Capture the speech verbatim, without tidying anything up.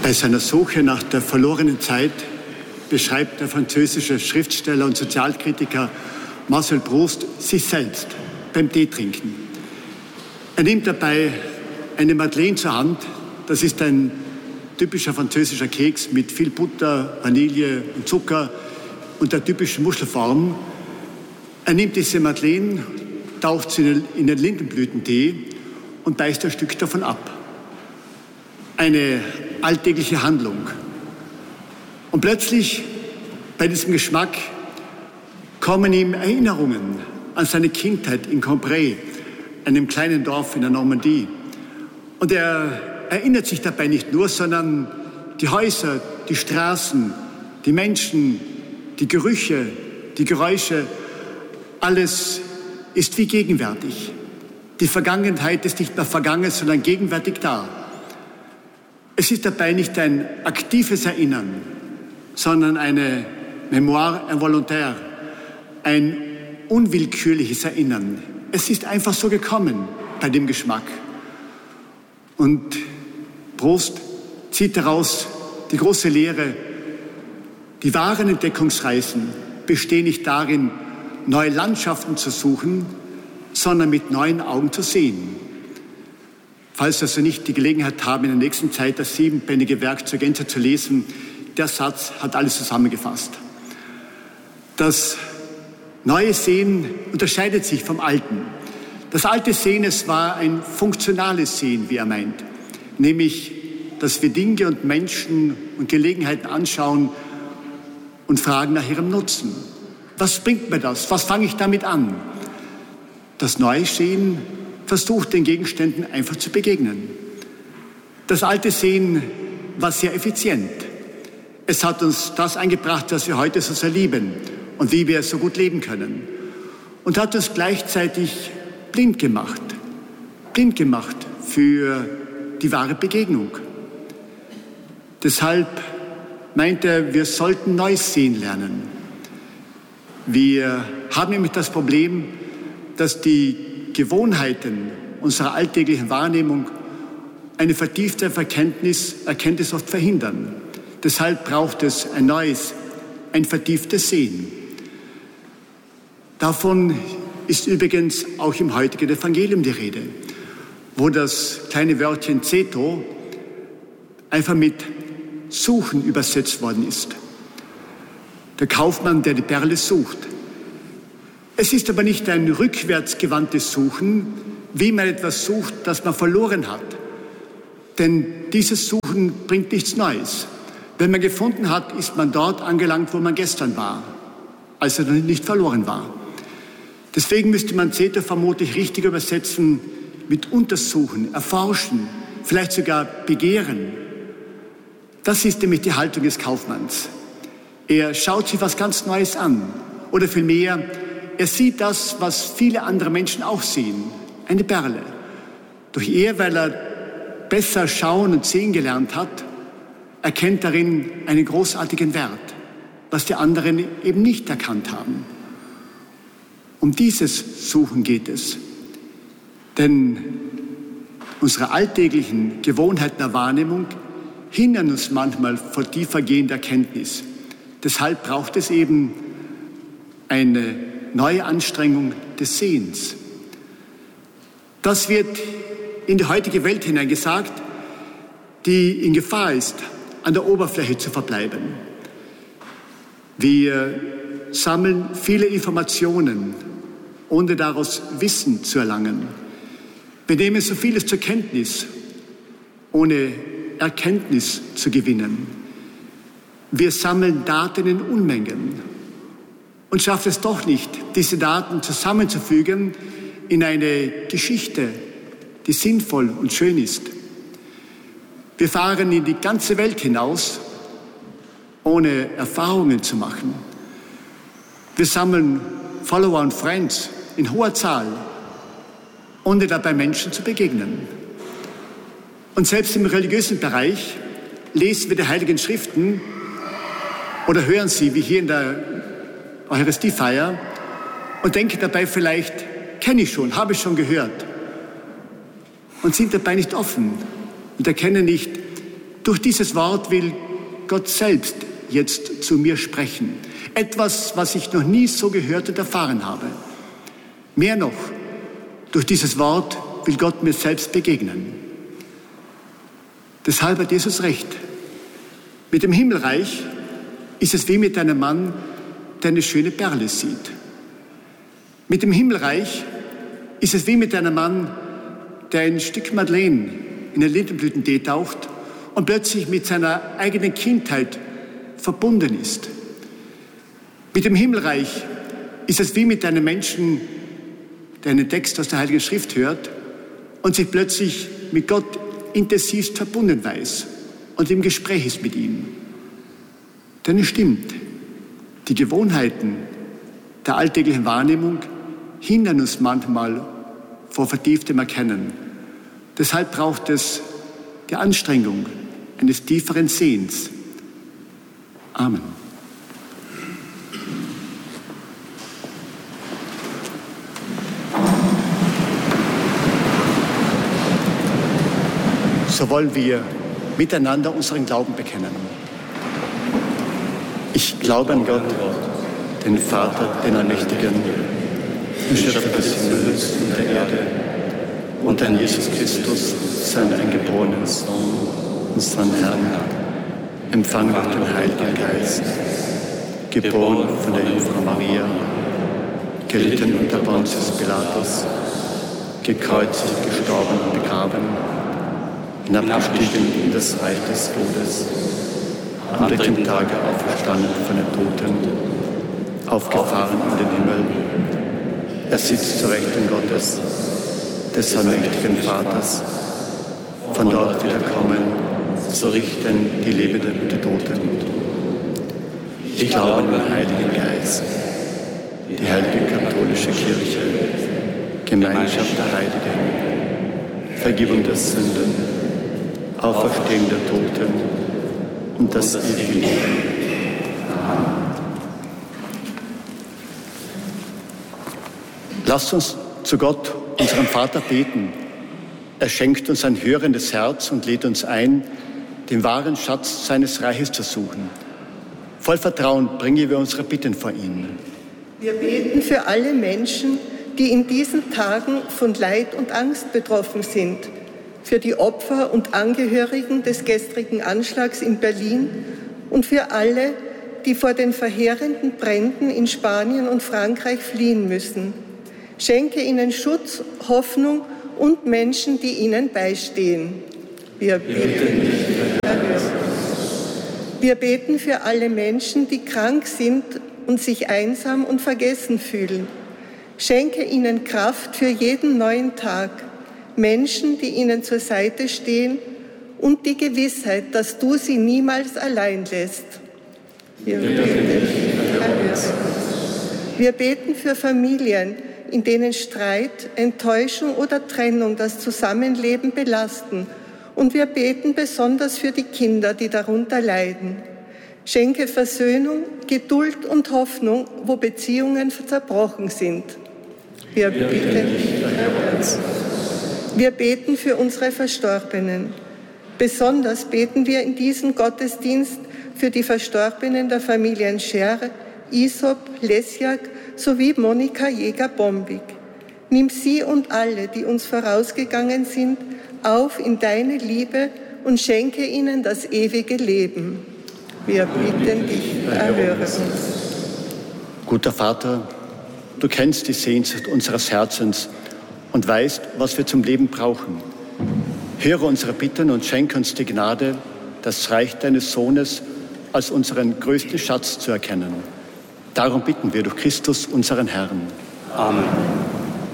Bei seiner Suche nach der verlorenen Zeit beschreibt der französische Schriftsteller und Sozialkritiker Marcel Proust sich selbst beim Teetrinken. Er nimmt dabei eine Madeleine zur Hand. Das ist ein typischer französischer Keks mit viel Butter, Vanille und Zucker und der typischen Muschelform. Er nimmt diese Madeleine, taucht sie in den Lindenblütentee und beißt ein Stück davon ab. Eine alltägliche Handlung. Und plötzlich, bei diesem Geschmack, kommen ihm Erinnerungen an seine Kindheit in Cambrai, einem kleinen Dorf in der Normandie. Und er erinnert sich dabei nicht nur, sondern die Häuser, die Straßen, die Menschen, die Gerüche, die Geräusche, alles ist wie gegenwärtig. Die Vergangenheit ist nicht mehr vergangen, sondern gegenwärtig da. Es ist dabei nicht ein aktives Erinnern, sondern eine Mémoire involontaire, ein unwillkürliches Erinnern. Es ist einfach so gekommen bei dem Geschmack. Und Proust zieht daraus die große Lehre: Die wahren Entdeckungsreisen bestehen nicht darin, neue Landschaften zu suchen, sondern mit neuen Augen zu sehen. Falls Sie also nicht die Gelegenheit haben, in der nächsten Zeit das siebenbändige Werk zur Gänze zu lesen, der Satz hat alles zusammengefasst. Das neue Sehen unterscheidet sich vom alten. Das alte Sehen, es war ein funktionales Sehen, wie er meint. Nämlich, dass wir Dinge und Menschen und Gelegenheiten anschauen und fragen nach ihrem Nutzen. Was bringt mir das? Was fange ich damit an? Das neue Sehen versucht, den Gegenständen einfach zu begegnen. Das alte Sehen war sehr effizient. Es hat uns das eingebracht, was wir heute so sehr lieben und wie wir so gut leben können. Und hat uns gleichzeitig blind gemacht. Blind gemacht für die wahre Begegnung. Deshalb meint er, wir sollten Neues sehen lernen. Wir haben nämlich das Problem, dass die Gewohnheiten unserer alltäglichen Wahrnehmung eine vertiefte Erkenntnis, Erkenntnis oft verhindern. Deshalb braucht es ein neues, ein vertieftes Sehen. Davon ist übrigens auch im heutigen Evangelium die Rede, wo das kleine Wörtchen Zeto einfach mit Suchen übersetzt worden ist. Der Kaufmann, der die Perle sucht. Es ist aber nicht ein rückwärtsgewandtes Suchen, wie man etwas sucht, das man verloren hat. Denn dieses Suchen bringt nichts Neues. Wenn man gefunden hat, ist man dort angelangt, wo man gestern war, als er noch nicht verloren war. Deswegen müsste man Zeto vermutlich richtig übersetzen mit Untersuchen, Erforschen, vielleicht sogar Begehren. Das ist nämlich die Haltung des Kaufmanns. Er schaut sich was ganz Neues an. Oder vielmehr, er sieht das, was viele andere Menschen auch sehen, eine Perle. Doch er, weil er besser schauen und sehen gelernt hat, erkennt darin einen großartigen Wert, was die anderen eben nicht erkannt haben. Um dieses Suchen geht es. Denn unsere alltäglichen Gewohnheiten der Wahrnehmung hindern uns manchmal vor tiefergehender Erkenntnis. Deshalb braucht es eben eine neue Anstrengung des Sehens. Das wird in die heutige Welt hineingesagt, die in Gefahr ist, an der Oberfläche zu verbleiben. Wir sammeln viele Informationen, ohne daraus Wissen zu erlangen. Wir nehmen so vieles zur Kenntnis, ohne Erkenntnis zu gewinnen. Wir sammeln Daten in Unmengen und schaffen es doch nicht, diese Daten zusammenzufügen in eine Geschichte, die sinnvoll und schön ist. Wir fahren in die ganze Welt hinaus, ohne Erfahrungen zu machen. Wir sammeln Follower und Friends in hoher Zahl, ohne dabei Menschen zu begegnen. Und selbst im religiösen Bereich lesen wir die Heiligen Schriften oder hören sie, wie hier in der Eucharistiefeier, und denken dabei vielleicht, kenne ich schon, habe ich schon gehört, und sind dabei nicht offen und erkennen nicht, Durch dieses Wort will Gott selbst jetzt zu mir sprechen. Etwas, was ich noch nie so gehört und erfahren habe. Mehr noch, durch dieses Wort will Gott mir selbst begegnen. Deshalb hat Jesus recht. Mit dem Himmelreich ist es wie mit einem Mann, der eine schöne Perle sieht. Mit dem Himmelreich ist es wie mit einem Mann, der ein Stück Madeleine in einen Lindenblütentee taucht und plötzlich mit seiner eigenen Kindheit verbunden ist. Mit dem Himmelreich ist es wie mit einem Menschen, der einen Text aus der Heiligen Schrift hört und sich plötzlich mit Gott intensivst verbunden weiß und im Gespräch ist mit ihm. Denn es stimmt, die Gewohnheiten der alltäglichen Wahrnehmung hindern uns manchmal vor vertieftem Erkennen. Deshalb braucht es die Anstrengung eines tieferen Sehens. Amen. So wollen wir miteinander unseren Glauben bekennen. Ich glaube an Gott, den Vater, den Allmächtigen, den Schöpfer des Himmels und der Erde, und an Jesus Christus, seinen eingeborenen Sohn, unseren Herrn, empfangen durch den Heiligen Geist, geboren von der Jungfrau Maria, gelitten unter Pontius Pilatus, gekreuzigt, gestorben und begraben, hinabgestiegen in das Reich des Todes, am dritten Tage auferstanden von den Toten, aufgefahren in den Himmel. Er sitzt zur Rechten Gottes, des allmächtigen Vaters, von dort wiederkommen, zu richten die Lebenden und die Toten. Ich glaube an den Heiligen Geist, die heilige katholische Kirche, Gemeinschaft der Heiligen, Vergebung der Sünden, Auferstehung der Toten und das ewige Leben. Amen. Lasst uns zu Gott, unserem Vater, beten. Er schenkt uns ein hörendes Herz und lädt uns ein, den wahren Schatz seines Reiches zu suchen. Voll Vertrauen bringen wir unsere Bitten vor ihn. Wir beten für alle Menschen, die in diesen Tagen von Leid und Angst betroffen sind, für die Opfer und Angehörigen des gestrigen Anschlags in Berlin und für alle, die vor den verheerenden Bränden in Spanien und Frankreich fliehen müssen. Schenke ihnen Schutz, Hoffnung und Menschen, die ihnen beistehen. Wir beten, Wir beten für alle Menschen, die krank sind und sich einsam und vergessen fühlen. Schenke ihnen Kraft für jeden neuen Tag. Menschen, die ihnen zur Seite stehen und die Gewissheit, dass du sie niemals allein lässt. Wir beten, Wir beten für Familien, in denen Streit, Enttäuschung oder Trennung das Zusammenleben belasten. Und wir beten besonders für die Kinder, die darunter leiden. Schenke Versöhnung, Geduld und Hoffnung, wo Beziehungen zerbrochen sind. Wir bitten, Wir beten für unsere Verstorbenen. Besonders beten wir in diesem Gottesdienst für die Verstorbenen der Familien Scher, Isop, Lesjak sowie Monika Jäger-Bombig. Nimm sie und alle, die uns vorausgegangen sind, auf in deine Liebe und schenke ihnen das ewige Leben. Wir bitten dich, erhöre uns. Guter Vater, du kennst die Sehnsucht unseres Herzens und weißt, was wir zum Leben brauchen. Höre unsere Bitten und schenke uns die Gnade, das Reich deines Sohnes als unseren größten Schatz zu erkennen. Darum bitten wir durch Christus, unseren Herrn. Amen.